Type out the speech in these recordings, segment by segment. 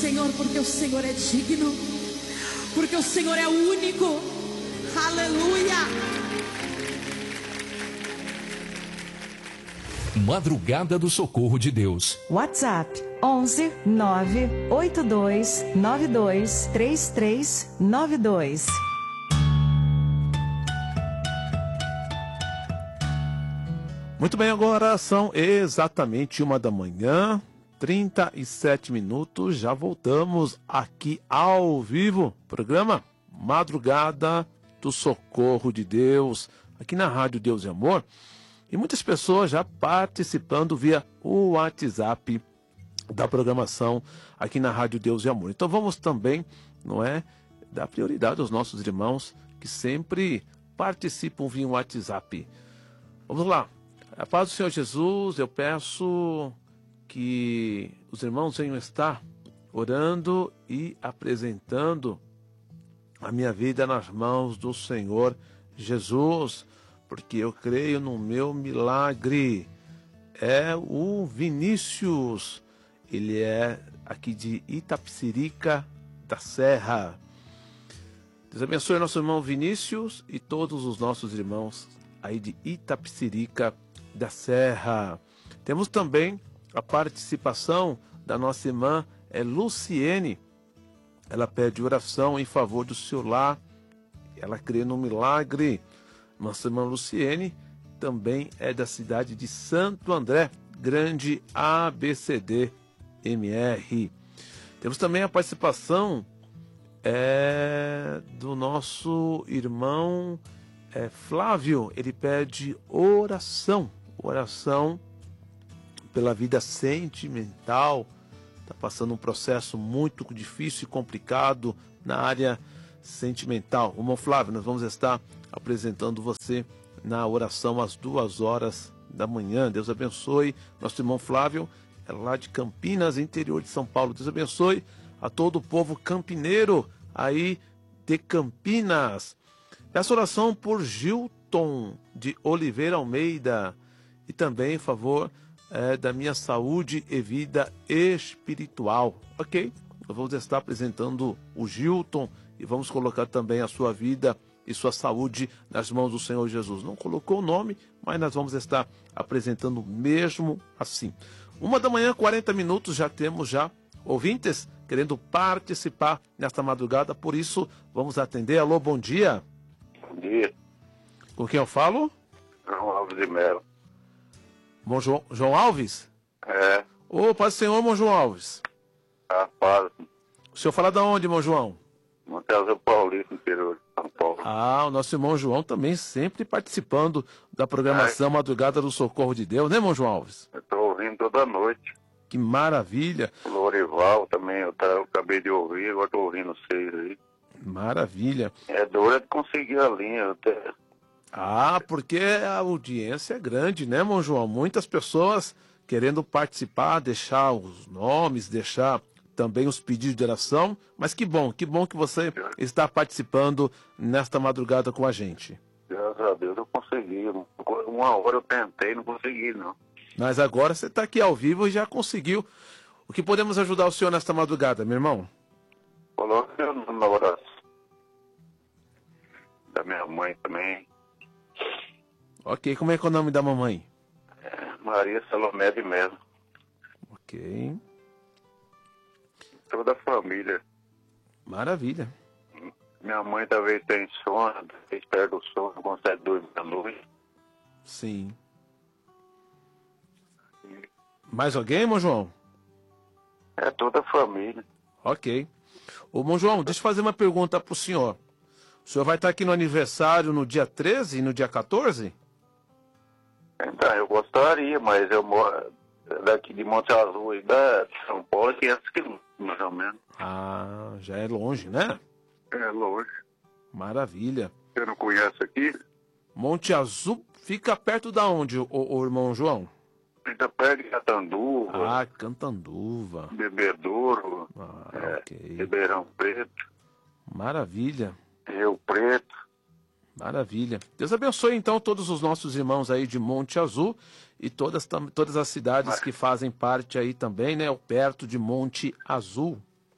Senhor, porque o Senhor é digno, porque o Senhor é único. Aleluia. Madrugada do Socorro de Deus. WhatsApp 11 982 92 3392. Muito bem, agora são exatamente 1h, 37 minutos. Já voltamos aqui ao vivo. Programa Madrugada do Socorro de Deus, aqui na Rádio Deus e Amor. E muitas pessoas já participando via o WhatsApp da programação aqui na Rádio Deus e Amor. Então vamos também, não é, dar prioridade aos nossos irmãos que sempre participam via WhatsApp. Vamos lá. A paz do Senhor Jesus, eu peço que os irmãos venham estar orando e apresentando a minha vida nas mãos do Senhor Jesus, porque eu creio no meu milagre. É o Vinícius, ele é aqui de Itapecerica da Serra. Deus abençoe nosso irmão Vinícius e todos os nossos irmãos aí de Itapecerica da Serra. Temos também a participação da nossa irmã Luciene. Ela pede oração em favor do seu lar. Ela crê no milagre. Nossa irmã Luciene também é da cidade de Santo André, Grande ABCD MR. Temos também a participação do nosso irmão Flávio. Ele pede oração pela vida sentimental. Está passando um processo muito difícil e complicado na área sentimental. Irmão Flávio, nós vamos estar apresentando você na oração às 2h. Deus abençoe nosso irmão Flávio, é lá de Campinas, interior de São Paulo. Deus abençoe a todo o povo campineiro aí de Campinas. Peço oração por Gilton de Oliveira Almeida e também em favor da minha saúde e vida espiritual. Ok? Nós vamos estar apresentando o Gilton e vamos colocar também a sua vida e sua saúde nas mãos do Senhor Jesus. Não colocou o nome, mas nós vamos estar apresentando mesmo assim. 1h, 40 minutos, já temos ouvintes querendo participar nesta madrugada, por isso vamos atender. Alô, bom dia. Bom dia. Com quem eu falo? João Alves de Melo. Bom, João Alves? É. Ô, paz do Senhor, irmão João Alves. Paz. O senhor fala de onde, irmão João? Monte Azul Paulista, interior de São Paulo. O nosso irmão João também sempre participando da programação Madrugada do Socorro de Deus, né, irmão João Alves? Eu estou ouvindo toda noite. Que maravilha. O Lorival também, eu acabei de ouvir, agora estou ouvindo vocês aí. Maravilha. É duro de conseguir a linha até. Porque a audiência é grande, né, irmão João? Muitas pessoas querendo participar, deixar os nomes, deixar também os pedidos de oração, mas que bom que você está participando nesta madrugada com a gente. Graças a Deus eu consegui. 1h eu tentei, não consegui não. Mas agora você está aqui ao vivo e já conseguiu. O que podemos ajudar o senhor nesta madrugada, meu irmão? Coloque meu nome na oração. Da minha mãe também. Ok, como é que é o nome da mamãe? Maria Salomé de Melo. Ok. Toda a família. Maravilha. Minha mãe talvez tenha sono, talvez perde o sono, não consegue dormir à noite. Sim. Mais alguém, irmão João? É toda a família. Ok. Ô, irmão João, deixa eu fazer uma pergunta para o senhor. O senhor vai estar aqui no aniversário no dia 13 e no dia 14? Então, eu gostaria, mas eu moro daqui de Monte Azul e da São Paulo, 500 quilômetros, mais ou menos. Já é longe, né? É longe. Maravilha. Você não conhece aqui? Monte Azul fica perto da onde, o irmão João? Fica perto de Catanduva. Catanduva. Bebedouro. Ok. Ribeirão Preto. Maravilha. Rio Preto. Maravilha. Deus abençoe então todos os nossos irmãos aí de Monte Azul e todas as cidades que fazem parte aí também, né? Perto de Monte Azul.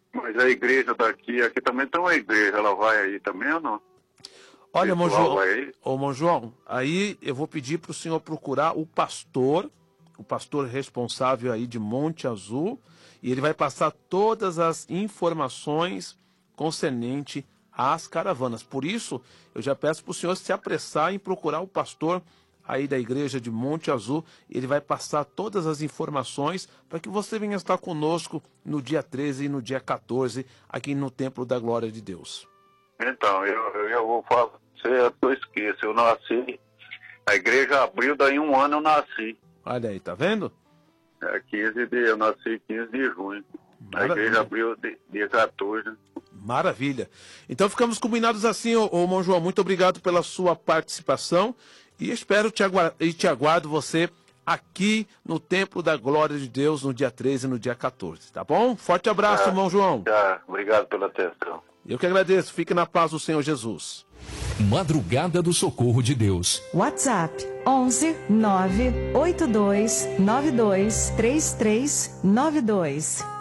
Mas a igreja daqui, aqui também tem uma igreja, ela vai aí também ou não? Olha, irmão João, vai aí? ô, irmão João, aí eu vou pedir para o senhor procurar o pastor responsável aí de Monte Azul, e ele vai passar todas as informações concernente às caravanas. Por isso, eu já peço para o senhor se apressar em procurar o pastor aí da igreja de Monte Azul. Ele vai passar todas as informações para que você venha estar conosco no dia 13 e no dia 14, aqui no Templo da Glória de Deus. Então, eu vou falar, eu esqueço, eu nasci, a igreja abriu, daí um ano eu nasci. Olha aí, tá vendo? Eu nasci 15 de junho. Maravilha. A igreja abriu dia 14. Maravilha. Então ficamos combinados assim, ô irmão João. Muito obrigado pela sua participação e espero te aguardo você aqui no Templo da Glória de Deus no dia 13 e no dia 14, tá bom? Forte abraço, irmão João. Tá, obrigado pela atenção. Eu que agradeço. Fique na paz do Senhor Jesus. Madrugada do Socorro de Deus. WhatsApp 11 982 92 3392.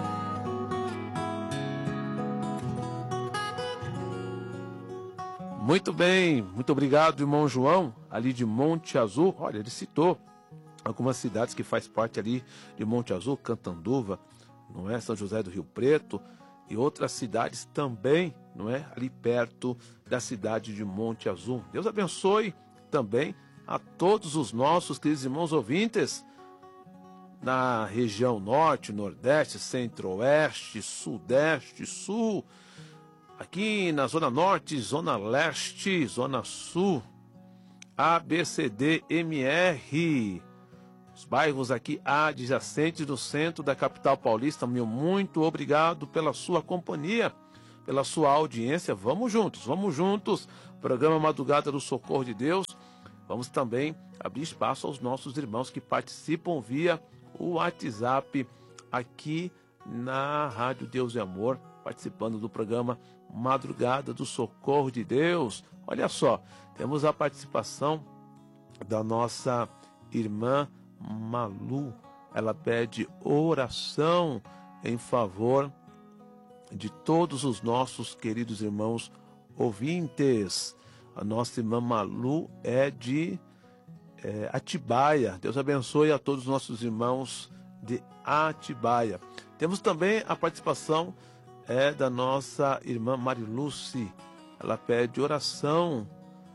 Muito bem, muito obrigado, irmão João, ali de Monte Azul. Olha, ele citou algumas cidades que faz parte ali de Monte Azul, Cantanduva, não é? São José do Rio Preto e outras cidades também, não é? Ali perto da cidade de Monte Azul. Deus abençoe também a todos os nossos queridos irmãos ouvintes na região norte, nordeste, centro-oeste, sudeste, sul, aqui na Zona Norte, Zona Leste, Zona Sul, ABCD-MR, os bairros aqui adjacentes do centro da capital paulista. Meu muito obrigado pela sua companhia, pela sua audiência. Vamos juntos, programa Madrugada do Socorro de Deus. Vamos também abrir espaço aos nossos irmãos que participam via o WhatsApp aqui na Rádio Deus e Amor, participando do programa Madrugada do Socorro de Deus. Olha só, temos a participação da nossa irmã Malu. Ela pede oração em favor de todos os nossos queridos irmãos ouvintes. A nossa irmã Malu é de Atibaia. Deus abençoe a todos os nossos irmãos de Atibaia. Temos também a participação da nossa irmã Mariluce. Ela pede oração.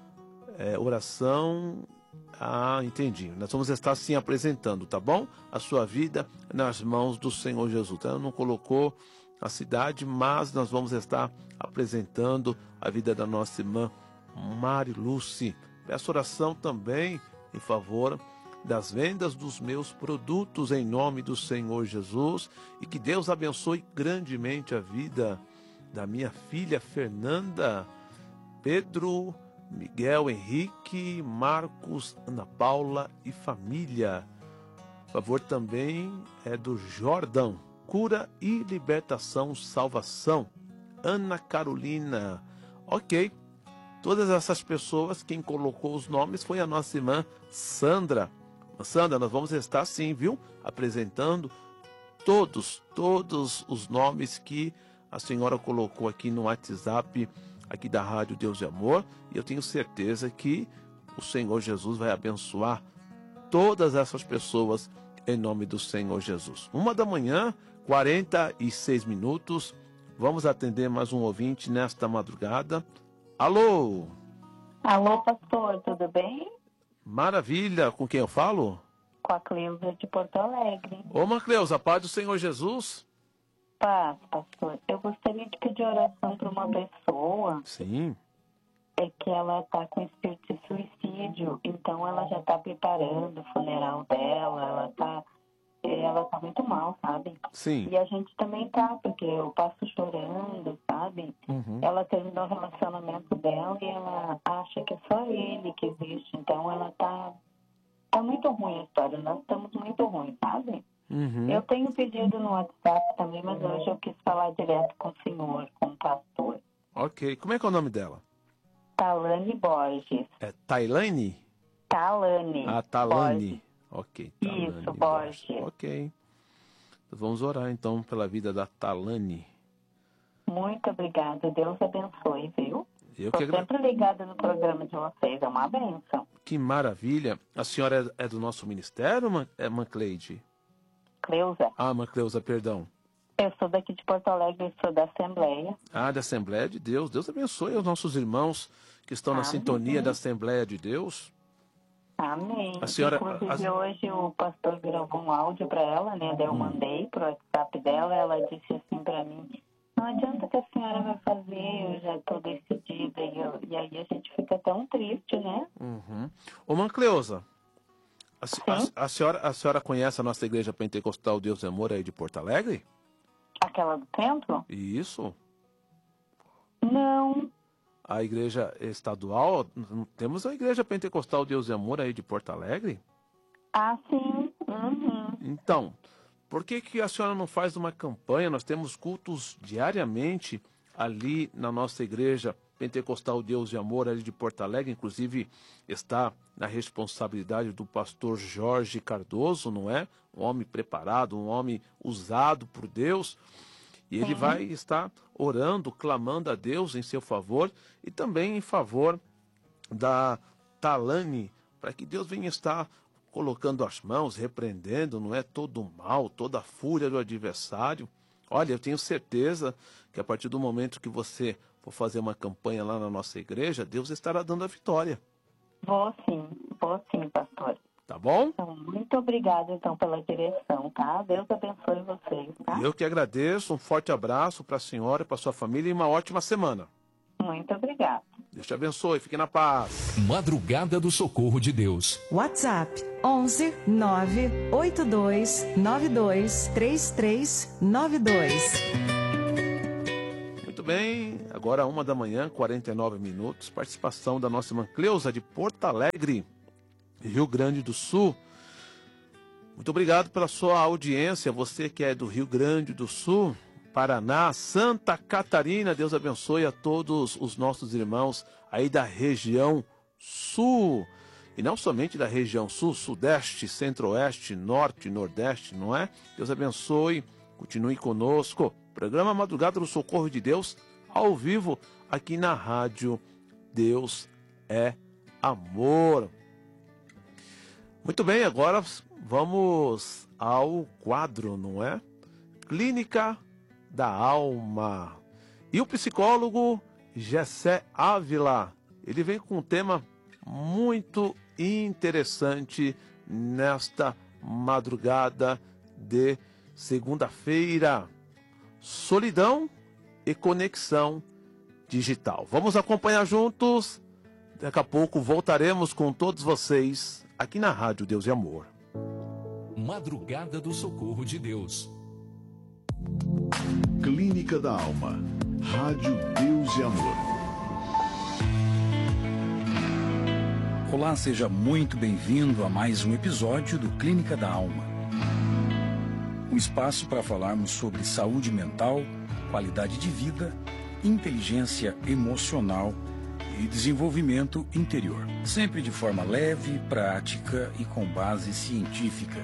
Entendi. Nós vamos estar sim apresentando, tá bom? A sua vida nas mãos do Senhor Jesus. Ela não colocou a cidade, mas nós vamos estar apresentando a vida da nossa irmã Mariluce. Peço oração também em favor das vendas dos meus produtos em nome do Senhor Jesus, e que Deus abençoe grandemente a vida da minha filha Fernanda, Pedro, Miguel, Henrique, Marcos, Ana Paula e família. Por favor também é do Jordão, cura e libertação, salvação. Ana Carolina. Ok. Todas essas pessoas, quem colocou os nomes foi a nossa irmã Sandra. Sandra, nós vamos estar sim, viu? Apresentando todos os nomes que a senhora colocou aqui no WhatsApp, aqui da Rádio Deus e Amor. E eu tenho certeza que o Senhor Jesus vai abençoar todas essas pessoas em nome do Senhor Jesus. 1h, 46 minutos. Vamos atender mais um ouvinte nesta madrugada. Alô? Alô, pastor, tudo bem? Maravilha, com quem eu falo? Com a Cleusa de Porto Alegre. Ô, Cleusa, paz do Senhor Jesus. Paz, pastor. Eu gostaria de pedir oração para uma pessoa. Sim. É que ela está com espírito de suicídio, então ela já está preparando o funeral dela, ela tá muito mal, sabe? Sim. E a gente também tá, porque eu passo chorando, sabe? Uhum. Ela terminou o relacionamento dela e ela acha que é só ele que existe, então ela tá muito ruim a história, nós estamos muito ruins, sabe? Uhum. Eu tenho pedido no WhatsApp também, mas hoje eu quis falar direto com o senhor, com o pastor. Ok, como é que é o nome dela? Talane Borges. É Tailane? Talane. Ah, Talane. Borges. Ok, Talane Isso, Borges. Ok. Vamos orar então pela vida da Talane. Muito obrigada. Deus abençoe, viu? Eu Estou que sempre ligada no programa de vocês. É uma bênção. Que maravilha. A senhora é do nosso ministério, Mancleide? Cleusa, Mancleusa, perdão. eu sou daqui de Porto Alegre, sou da Assembleia. Da Assembleia de Deus. Deus abençoe os nossos irmãos que estão na sintonia da Assembleia de Deus. Amém. A senhora- Inclusive, hoje o pastor gravou um áudio para ela, né? Daí eu mandei pro WhatsApp dela. Ela disse assim para mim: não adianta que a senhora vai fazer, eu já estou decidida. E aí a gente fica tão triste, né? Ô, Mancleusa, Sim. a senhora conhece a nossa igreja pentecostal Deus e Amor aí de Porto Alegre? Aquela do templo? Isso. Não. A igreja estadual, temos a igreja pentecostal Deus e Amor aí de Porto Alegre? Ah, sim. Uhum. Então, por que a senhora não faz uma campanha? Nós temos cultos diariamente ali na nossa igreja pentecostal Deus e Amor ali de Porto Alegre. Inclusive está na responsabilidade do pastor Jorge Cardoso, não é? Um homem preparado, um homem usado por Deus. E ele vai estar orando, clamando a Deus em seu favor e também em favor da Talane, para que Deus venha estar colocando as mãos, repreendendo, não é, todo o mal, toda a fúria do adversário. Olha, eu tenho certeza que a partir do momento que você for fazer uma campanha lá na nossa igreja, Deus estará dando a vitória. Vou sim, pastor. Tá bom? Então, muito obrigada, então, pela direção, tá? Deus abençoe vocês, tá? Eu que agradeço, um forte abraço para a senhora e para sua família e uma ótima semana. Muito obrigada. Deus te abençoe, fique na paz. Madrugada do Socorro de Deus. WhatsApp 11 982 92 3392. Muito bem, agora 1h, 49 minutos. Participação da nossa irmã Cleusa de Porto Alegre, Rio Grande do Sul. Muito obrigado pela sua audiência. Você que é do Rio Grande do Sul, Paraná, Santa Catarina, Deus abençoe a todos os nossos irmãos aí da região sul. E não somente da região sul, sudeste, centro-oeste, norte, nordeste, não é? Deus abençoe, continue conosco. Programa Madrugada do Socorro de Deus, ao vivo, aqui na rádio Deus é Amor. Muito bem, agora vamos ao quadro, não é? Clínica da Alma. E o psicólogo Gessé Ávila, ele vem com um tema muito interessante nesta madrugada de segunda-feira: solidão e conexão digital. Vamos acompanhar juntos. Daqui a pouco voltaremos com todos vocês aqui na Rádio Deus e Amor. Madrugada do Socorro de Deus. Clínica da Alma. Rádio Deus e Amor. Olá, seja muito bem-vindo a mais um episódio do Clínica da Alma. Um espaço para falarmos sobre saúde mental, qualidade de vida, inteligência emocional e desenvolvimento interior. Sempre de forma leve, prática e com base científica.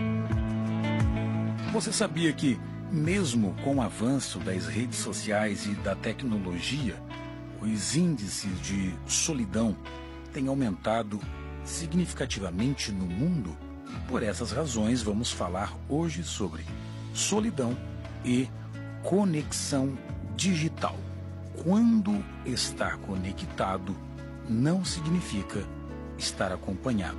Você sabia que, mesmo com o avanço das redes sociais e da tecnologia, os índices de solidão têm aumentado significativamente no mundo? Por essas razões, vamos falar hoje sobre solidão e conexão digital. Quando estar conectado não significa estar acompanhado.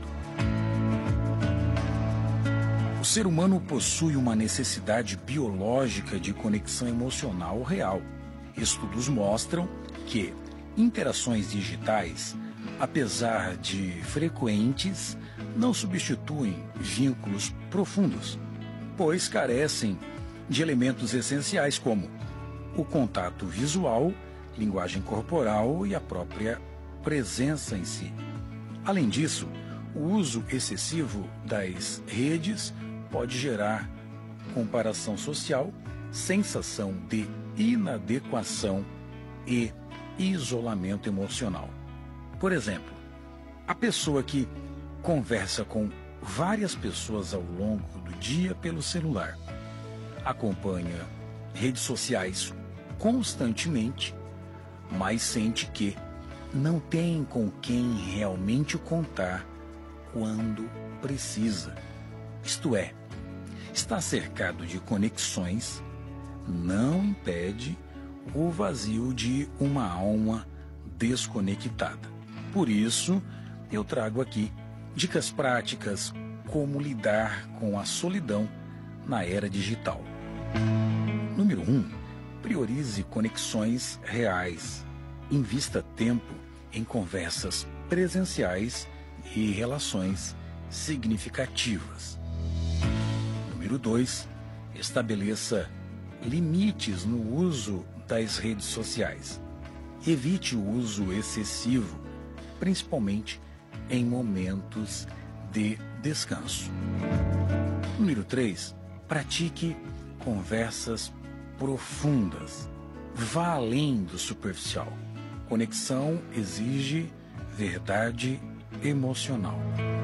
O ser humano possui uma necessidade biológica de conexão emocional real. Estudos mostram que interações digitais, apesar de frequentes, não substituem vínculos profundos, pois carecem de elementos essenciais como o contato visual, linguagem corporal e a própria presença em si. Além disso, o uso excessivo das redes pode gerar comparação social, sensação de inadequação e isolamento emocional. Por exemplo, a pessoa que conversa com várias pessoas ao longo do dia pelo celular, acompanha redes sociais constantemente, mas sente que não tem com quem realmente contar quando precisa. Isto é, estar cercado de conexões não impede o vazio de uma alma desconectada. Por isso, eu trago aqui dicas práticas como lidar com a solidão na era digital. Número 1. Priorize conexões reais. Invista tempo em conversas presenciais e relações significativas. Número 2. Estabeleça limites no uso das redes sociais. Evite o uso excessivo, principalmente em momentos de descanso. Número 3. Pratique conversas profundas. Vá além do superficial. Conexão exige verdade emocional.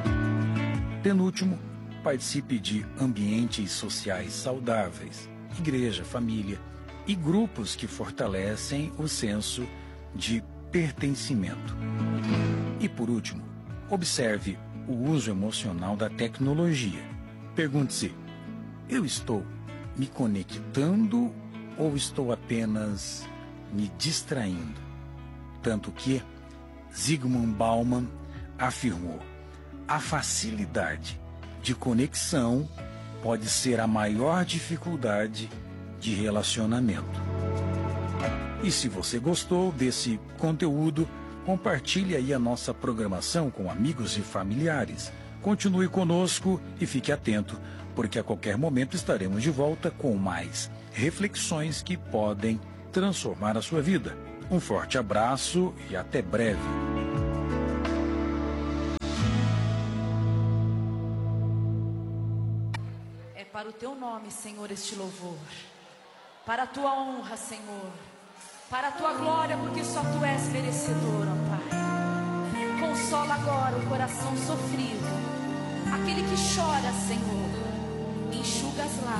Penúltimo, participe de ambientes sociais saudáveis, igreja, família e grupos que fortalecem o senso de pertencimento. E por último, observe o uso emocional da tecnologia. Pergunte-se: eu estou me conectando ou estou apenas me distraindo? Tanto que Zygmunt Bauman afirmou: a facilidade de conexão pode ser a maior dificuldade de relacionamento. E se você gostou desse conteúdo, compartilhe aí a nossa programação com amigos e familiares. Continue conosco e fique atento, porque a qualquer momento estaremos de volta com mais reflexões que podem transformar a sua vida. Um forte abraço e até breve. É para o teu nome, Senhor, este louvor. Para a tua honra, Senhor. Para a tua glória, porque só tu és merecedor, ó Pai. Consola agora o coração sofrido, aquele que chora, Senhor. Enxuga as lágrimas.